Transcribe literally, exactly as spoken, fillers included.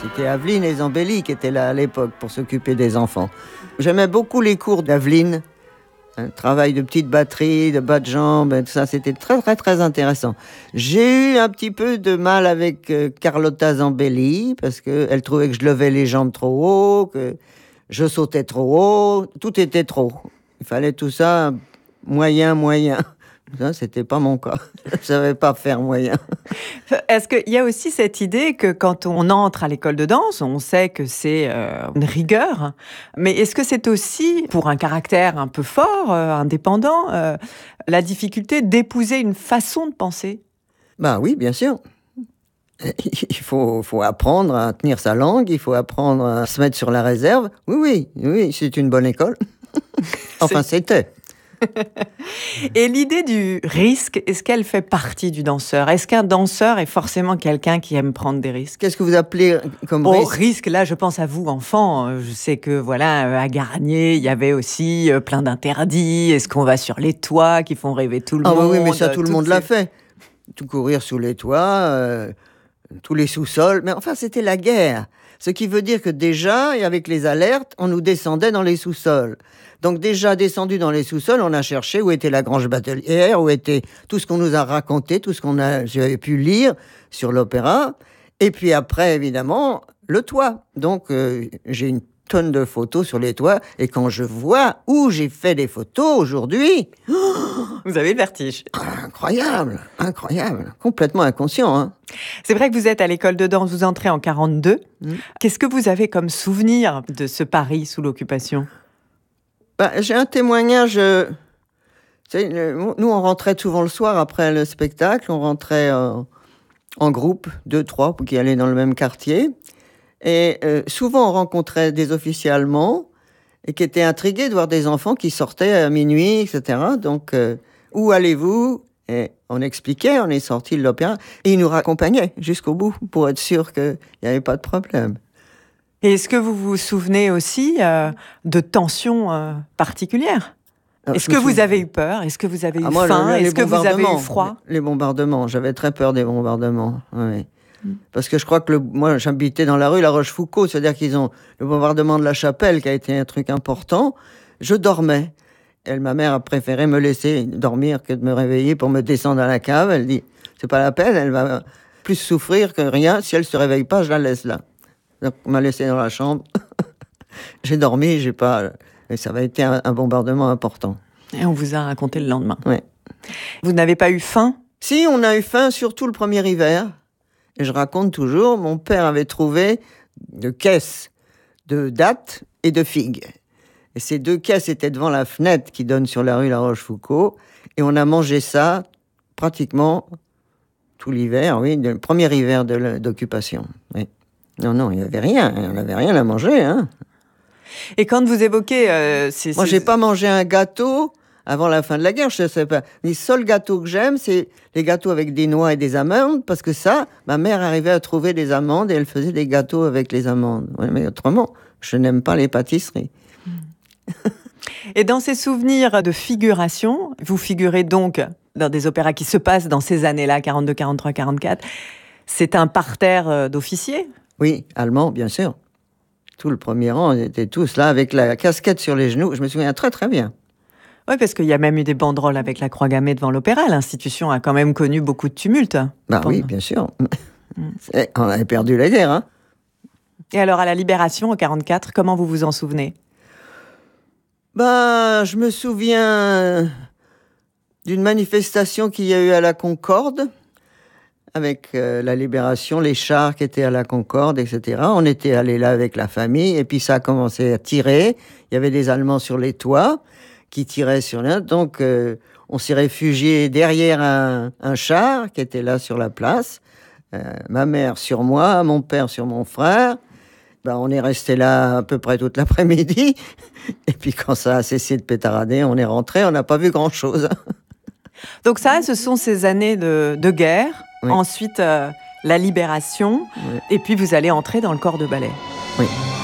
C'était Aveline et Zambelli qui étaient là à l'époque pour s'occuper des enfants. J'aimais beaucoup les cours d'Aveline. Un travail de petites batteries, de bas de jambes, tout ça, c'était très très très intéressant. J'ai eu un petit peu de mal avec euh, Carlotta Zambelli, parce qu'elle trouvait que je levais les jambes trop haut, que je sautais trop haut, tout était trop. Il fallait tout ça moyen, moyen. Ça, c'était pas mon cas. Je ne savais pas faire moyen. Est-ce qu'il y a aussi cette idée que quand on entre à l'école de danse, on sait que c'est euh, une rigueur, mais est-ce que c'est aussi, pour un caractère un peu fort, euh, indépendant, euh, la difficulté d'épouser une façon de penser ? Ben oui, bien sûr. Il faut, faut apprendre à tenir sa langue, il faut apprendre à se mettre sur la réserve. Oui, oui, oui, c'est une bonne école. Enfin, C'est... c'était. Et l'idée du risque, est-ce qu'elle fait partie du danseur ? Est-ce qu'un danseur est forcément quelqu'un qui aime prendre des risques ? Qu'est-ce que vous appelez comme Oh, risque ? risque, là, je pense à vous, enfant. Je sais que, voilà, à Garnier, il y avait aussi plein d'interdits. Est-ce qu'on va sur les toits qui font rêver tout le ah, monde ? Ah oui, mais ça, tout le monde ces... l'a fait. Tout courir sous les toits, euh, tous les sous-sols. Mais enfin, c'était la guerre. Ce qui veut dire que déjà, et avec les alertes, on nous descendait dans les sous-sols. Donc déjà, descendu dans les sous-sols, on a cherché où était la grange batelière, où était tout ce qu'on nous a raconté, tout ce qu'on a, j'avais pu lire sur l'opéra. Et puis après, évidemment, le toit. Donc, euh, j'ai une tonne de photos sur les toits. Et quand je vois où j'ai fait des photos aujourd'hui... Vous avez le vertige. Incroyable, incroyable. Complètement inconscient, hein. C'est vrai que vous êtes à l'école de danse, vous entrez en quarante-deux. Mmh. Qu'est-ce que vous avez comme souvenir de ce Paris sous l'occupation ? Bah, j'ai un témoignage. Euh, nous, on rentrait souvent le soir après le spectacle. On rentrait euh, en groupe, deux, trois, pour qui allaient dans le même quartier. Et euh, souvent, on rencontrait des officiers allemands et qui étaient intrigués de voir des enfants qui sortaient à minuit, et cetera. Donc, euh, où allez-vous ? Et on expliquait, on est sortis de l'opéra. Et ils nous raccompagnaient jusqu'au bout pour être sûr qu'il n'y avait pas de problème. Et est-ce que vous vous souvenez aussi euh, de tensions euh, particulières ? Alors, Est-ce que vous souviens... avez eu peur ? Est-ce que vous avez eu ah, moi, faim ? Est-ce que vous avez eu froid ? Les bombardements, j'avais très peur des bombardements, oui. Mm. Parce que je crois que le... moi, j'habitais dans la rue La Rochefoucauld, c'est-à-dire qu'ils ont le bombardement de la chapelle qui a été un truc important. Je dormais. Et ma mère a préféré me laisser dormir que de me réveiller pour me descendre à la cave. Elle dit, c'est pas la peine, elle va plus souffrir que rien. Si elle se réveille pas, je la laisse là. Donc, on m'a laissé dans la chambre. J'ai dormi, j'ai pas... Et ça avait été un, un bombardement important. Et on vous a raconté le lendemain. Oui. Vous n'avez pas eu faim ? Si, on a eu faim, surtout le premier hiver. Et je raconte toujours, mon père avait trouvé de caisses de dattes et de figues. Et ces deux caisses étaient devant la fenêtre qui donne sur la rue La Rochefoucauld. Et on a mangé ça pratiquement tout l'hiver, oui, le premier hiver de d'occupation. Oui. Non, non, il n'y avait rien. On n'avait rien à manger, hein. Et quand vous évoquez... Euh, ces, Moi, ces... j'ai pas mangé un gâteau avant la fin de la guerre, je sais pas. Les seuls gâteaux que j'aime, c'est les gâteaux avec des noix et des amandes, parce que ça, ma mère arrivait à trouver des amandes et elle faisait des gâteaux avec les amandes. Ouais, mais autrement, je n'aime pas les pâtisseries. Et dans ces souvenirs de figuration, vous figurez donc dans des opéras qui se passent dans ces années-là, quarante-deux, quarante-trois, quarante-quatre. C'est un parterre d'officiers ? Oui, allemands, bien sûr. Tout le premier rang, ils étaient tous là avec la casquette sur les genoux. Je me souviens très très bien. Oui, parce qu'il y a même eu des banderoles avec la croix gammée devant l'opéra. L'institution a quand même connu beaucoup de tumulte. Bah pendant... oui, bien sûr. On avait perdu la guerre, hein. Et alors, à la Libération, en quarante-quatre, comment vous vous en souvenez ? Ben, je me souviens d'une manifestation qu'il y a eu à la Concorde, avec euh, la Libération, les chars qui étaient à la Concorde, et cetera. On était allés là avec la famille, et puis ça a commencé à tirer. Il y avait des Allemands sur les toits qui tiraient sur l'un. Donc, euh, on s'est réfugié derrière un, un char qui était là sur la place. Euh, ma mère sur moi, mon père sur mon frère. Ben, on est resté là à peu près toute l'après-midi. Et puis, quand ça a cessé de pétarader, on est rentré. On n'a pas vu grand-chose. Donc ça, ce sont ces années de, de guerre. Oui. Ensuite, euh, la Libération. Oui. Et puis, vous allez entrer dans le corps de ballet. Oui.